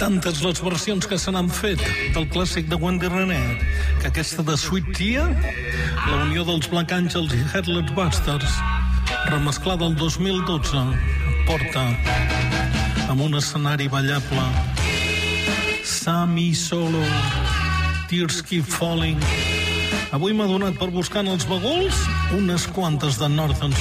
tantes les versions que se n'han fet del clàssic de Wendy Renee, que aquesta de Sweet Tea, la unió dels Black Angels i Headless Bastards, remesclada el 2012, porta amb un escenari ballable Sammy Solo, Tears Keep Falling. Avui m'ha donat per buscar en els baguls unes quantes de Northern